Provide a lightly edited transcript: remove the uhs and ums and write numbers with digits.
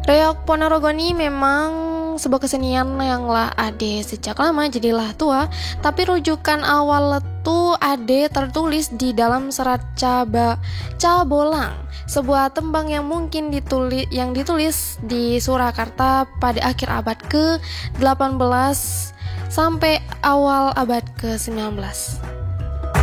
Reok Ponorogo ini memang sebuah kesenian yang lah ade sejak lama jadilah tua, tapi rujukan awal letu ade tertulis di dalam serat Cabolang, sebuah tembang yang mungkin ditulis di Surakarta pada akhir abad ke-18 sampai awal abad ke-19.